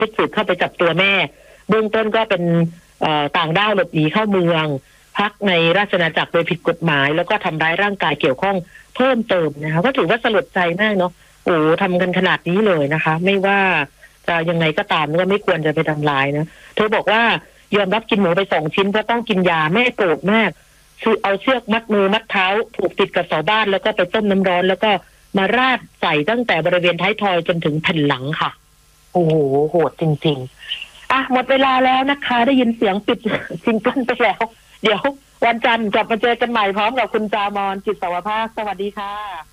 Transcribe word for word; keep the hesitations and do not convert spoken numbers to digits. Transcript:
ชุดสืบเข้าไปจับตัวแม่เบื้องต้นก็เป็นต่างด้าวหลบหนีเข้าเมืองพักในราชอาณาจักรโดยผิดกฎหมายแล้วก็ทำร้ายร่างกายเกี่ยวข้องเพิ่มเติมนะคะก็ถือว่าสลดใจมากเนาะโอ้ทำกันขนาดนี้เลยนะคะไม่ว่าจะยังไงก็ตามก็ไม่ควรจะไปทำร้ายนะเธอบอกว่ายอมรับกินหมูไปสองชิ้นเพราะต้องกินยาแม่โกรธมากคือเอาเชือกมัดมือมัดเท้าผูกติดกับเสาบ้านแล้วก็ไปต้มน้ำร้อนแล้วก็มาราดใส่ตั้งแต่บริเวณท้ายทอยจนถึงแผ่นหลังค่ะโอ้โหโหดจริงๆอ่ะหมดเวลาแล้วนะคะได้ยินเสียงปิดซิงเกิลไปแล้วเดี๋ยววันจันทร์กลับมาเจอกันใหม่พร้อมกับคุณจามอนจิตสวภาคสวัสดีค่ะ